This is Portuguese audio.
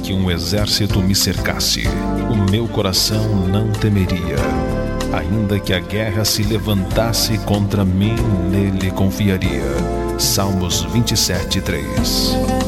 que um exército me cercasse, o meu coração não temeria. Ainda que a guerra se levantasse contra mim, nele confiaria. Salmos 27:3.